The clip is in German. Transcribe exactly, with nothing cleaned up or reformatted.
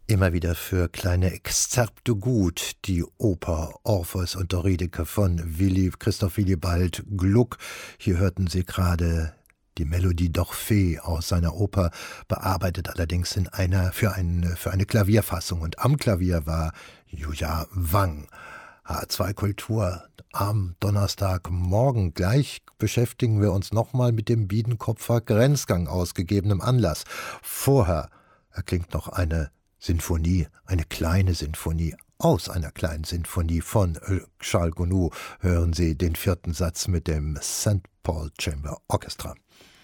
Immer wieder für kleine Exzerpte gut, die Oper Orpheus und Eurydike von Willi, Christoph Willibald Gluck. Hier hörten Sie gerade die Melodie d'Orphée aus seiner Oper, bearbeitet allerdings in einer, für, ein, für eine Klavierfassung. Und am Klavier war Julia Wang. H zwei Kultur am Donnerstagmorgen. Gleich beschäftigen wir uns nochmal mit dem Biedenkopfer Grenzgang aus gegebenem Anlass. Vorher erklingt noch eine Sinfonie, eine kleine Sinfonie. Aus einer kleinen Sinfonie von Charles Gounod hören Sie den vierten Satz mit dem Saint Paul Chamber Orchestra.